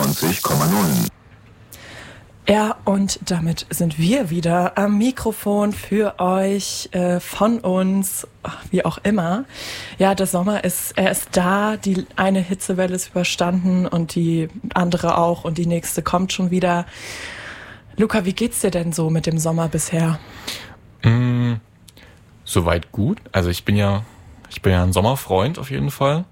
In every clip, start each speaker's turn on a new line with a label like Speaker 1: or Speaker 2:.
Speaker 1: 94,0.
Speaker 2: Ja, und damit sind wir wieder am Mikrofon für euch, von uns, wie auch immer. Ja, der Sommer ist da, die eine Hitzewelle ist überstanden und die andere auch und die nächste kommt schon wieder. Luca, wie geht's dir denn so mit dem Sommer bisher?
Speaker 3: Soweit gut. Also ich bin ja ein Sommerfreund auf jeden Fall.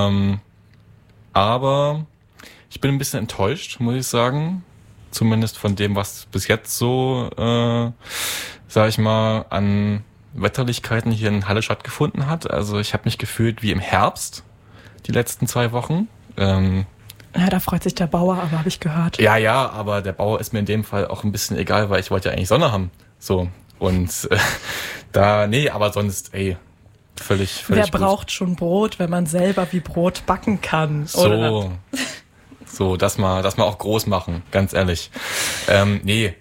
Speaker 3: Aber ich bin ein bisschen enttäuscht, muss ich sagen. Zumindest von dem, was bis jetzt so, sag ich mal, an Wetterlichkeiten hier in Halle stattgefunden hat. Also ich habe mich gefühlt wie im Herbst die letzten 2 Wochen.
Speaker 2: Ja, da freut sich der Bauer, aber habe ich gehört.
Speaker 3: Ja, aber der Bauer ist mir in dem Fall auch ein bisschen egal, weil ich wollte ja eigentlich Sonne haben. So. Und aber sonst, völlig
Speaker 2: Wer
Speaker 3: gut.
Speaker 2: braucht schon Brot, wenn man selber wie Brot backen kann?
Speaker 3: So, das mal auch groß machen, ganz ehrlich. Wie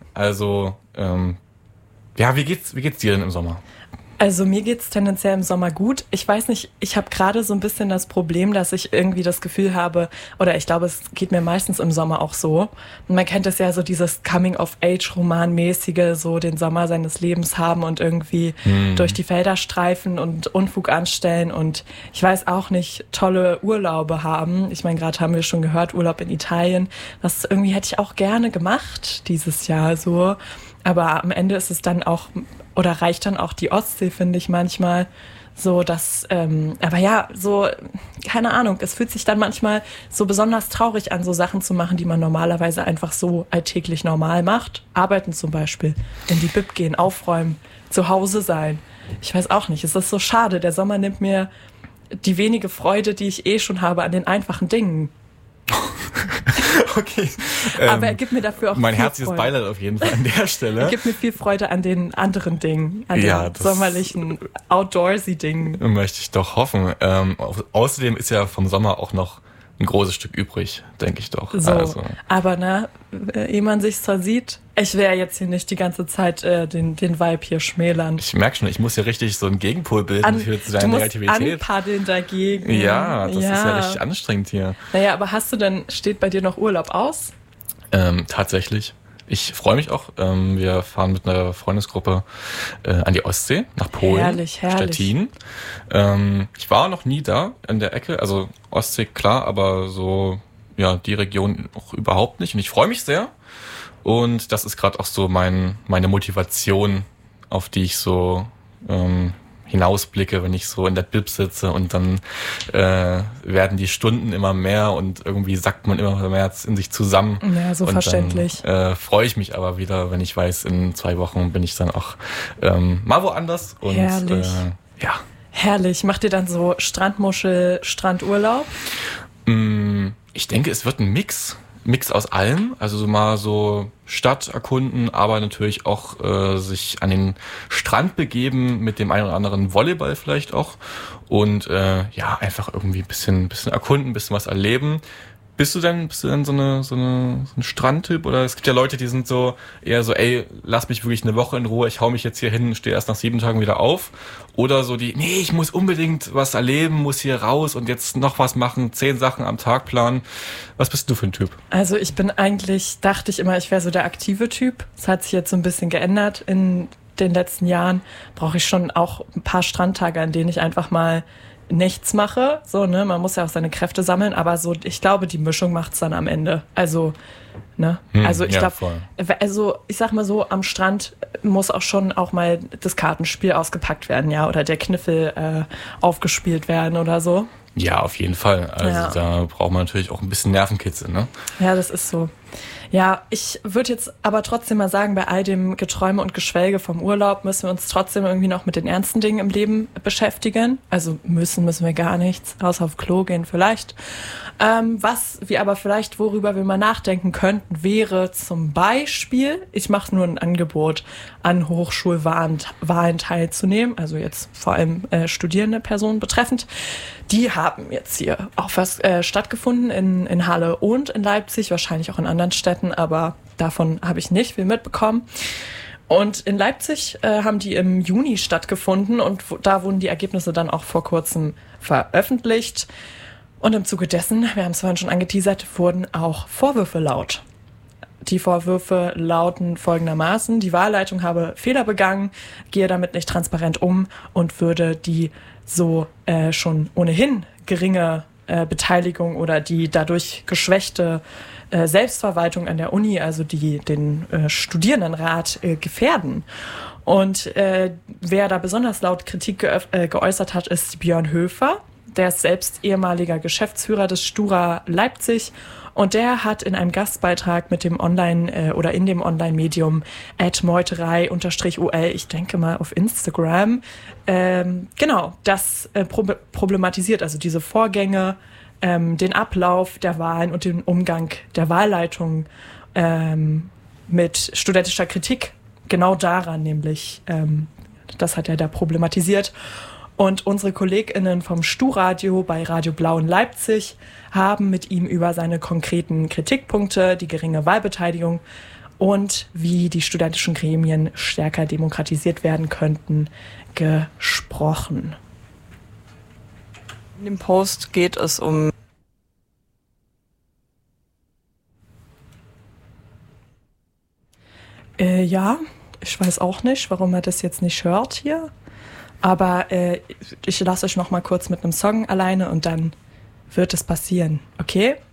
Speaker 3: geht's dir denn im Sommer?
Speaker 2: Also mir geht's tendenziell im Sommer gut. Ich weiß nicht, ich habe gerade so ein bisschen das Problem, dass ich irgendwie das Gefühl habe, oder ich glaube, es geht mir meistens im Sommer auch so. Und man kennt es ja so, dieses Coming-of-Age-Roman-mäßige, so den Sommer seines Lebens haben und irgendwie durch die Felder streifen und Unfug anstellen und ich weiß auch nicht, tolle Urlaube haben. Ich meine, gerade haben wir schon gehört, Urlaub in Italien. Das irgendwie hätte ich auch gerne gemacht dieses Jahr so. Aber am Ende ist es dann auch, oder reicht dann auch die Ostsee, finde ich manchmal, so dass, aber ja, so, keine Ahnung, es fühlt sich dann manchmal so besonders traurig an, so Sachen zu machen, die man normalerweise einfach so alltäglich normal macht. Arbeiten zum Beispiel, in die Bib gehen, aufräumen, zu Hause sein. Ich weiß auch nicht, es ist so schade, der Sommer nimmt mir die wenige Freude, die ich schon habe an den einfachen Dingen.
Speaker 3: Okay.
Speaker 2: Aber er gibt mir dafür auch
Speaker 3: mein
Speaker 2: viel
Speaker 3: herzliches
Speaker 2: Freude.
Speaker 3: Beileid auf jeden Fall an der Stelle.
Speaker 2: Er gibt mir viel Freude an den anderen Dingen, an den sommerlichen, outdoorsy Dingen.
Speaker 3: Möchte ich doch hoffen. Außerdem ist ja vom Sommer auch noch ein großes Stück übrig, denke ich doch.
Speaker 2: So,
Speaker 3: also.
Speaker 2: Aber ehe man sich zwar sieht, ich will ja jetzt hier nicht die ganze Zeit den Vibe hier schmälern.
Speaker 3: Ich merke schon, ich muss hier richtig so einen Gegenpol bilden zu deiner Negativität.
Speaker 2: Du musst anpaddeln dagegen.
Speaker 3: Ja, das ist ja richtig anstrengend hier.
Speaker 2: Naja, aber steht bei dir noch Urlaub aus?
Speaker 3: Tatsächlich. Ich freue mich auch. Wir fahren mit einer Freundesgruppe an die Ostsee, nach Polen,
Speaker 2: herrlich.
Speaker 3: Stettin. Ich war noch nie da an der Ecke, also Ostsee klar, aber so die Region auch überhaupt nicht. Und ich freue mich sehr. Und das ist gerade auch so meine Motivation, auf die ich so hinausblicke, wenn ich so in der Bib sitze und dann werden die Stunden immer mehr und irgendwie sackt man immer mehr in sich zusammen.
Speaker 2: Ja, so
Speaker 3: und
Speaker 2: verständlich.
Speaker 3: Dann freue ich mich aber wieder, wenn ich weiß, in 2 Wochen bin ich dann auch mal woanders. Und
Speaker 2: herrlich. Herrlich. Macht ihr dann so Strandmuschel, Strandurlaub?
Speaker 3: Ich denke, es wird ein Mix aus allem, also so mal so Stadt erkunden, aber natürlich auch sich an den Strand begeben mit dem einen oder anderen Volleyball vielleicht auch und einfach irgendwie ein bisschen erkunden, ein bisschen was erleben. Bist du denn so ein Strandtyp oder es gibt ja Leute, die sind so eher so, lass mich wirklich eine Woche in Ruhe, ich hau mich jetzt hier hin, stehe erst nach 7 Tagen wieder auf oder so ich muss unbedingt was erleben, muss hier raus und jetzt noch was machen, 10 Sachen am Tag planen. Was bist du für ein Typ?
Speaker 2: Also dachte ich immer, ich wäre so der aktive Typ. Das hat sich jetzt so ein bisschen geändert in den letzten Jahren. Brauche ich schon auch ein paar Strandtage, an denen ich einfach mal nichts mache, man muss ja auch seine Kräfte sammeln, aber so, ich glaube, die Mischung macht's dann am Ende. Also, also ich glaube, ich sag mal so, am Strand muss auch schon auch mal das Kartenspiel ausgepackt werden, oder der Kniffel aufgespielt werden oder so.
Speaker 3: Ja, auf jeden Fall. Also da braucht man natürlich auch ein bisschen Nervenkitzel, ne?
Speaker 2: Ja, das ist so. Ja, ich würde jetzt aber trotzdem mal sagen, bei all dem Geträume und Geschwelge vom Urlaub müssen wir uns trotzdem irgendwie noch mit den ernsten Dingen im Leben beschäftigen. Also müssen wir gar nichts, außer auf Klo gehen vielleicht. Was wir aber vielleicht, worüber wir mal nachdenken könnten, wäre zum Beispiel, ich mache nur ein Angebot, an Hochschulwahlen teilzunehmen, also jetzt vor allem studierende Personen betreffend. Die haben jetzt hier auch was stattgefunden in Halle und in Leipzig, wahrscheinlich auch in anderen Städten, aber davon habe ich nicht viel mitbekommen. Und in Leipzig haben die im Juni stattgefunden und da wurden die Ergebnisse dann auch vor kurzem veröffentlicht. Und im Zuge dessen, wir haben es vorhin schon angeteasert, wurden auch Vorwürfe laut. Die Vorwürfe lauten folgendermaßen: Die Wahlleitung habe Fehler begangen, gehe damit nicht transparent um und würde die so schon ohnehin geringe Beteiligung oder die dadurch geschwächte Selbstverwaltung an der Uni, also den Studierendenrat, gefährden. Und wer da besonders laut Kritik geäußert hat, ist Björn Höfer. Der ist selbst ehemaliger Geschäftsführer des Stura Leipzig und der hat in einem Gastbeitrag mit dem in dem Online-Medium @meuterei_ul, ich denke mal auf Instagram, das problematisiert, also diese Vorgänge, den Ablauf der Wahlen und den Umgang der Wahlleitung mit studentischer Kritik, genau daran nämlich, das hat er da problematisiert. Und unsere KollegInnen vom Stu-Radio bei Radio Blau in Leipzig haben mit ihm über seine konkreten Kritikpunkte, die geringe Wahlbeteiligung und wie die studentischen Gremien stärker demokratisiert werden könnten, gesprochen.
Speaker 1: In dem Post geht es um
Speaker 2: ja, ich weiß auch nicht, warum er das jetzt nicht hört hier. Aber ich lasse euch noch mal kurz mit einem Song alleine und dann wird es passieren. Okay?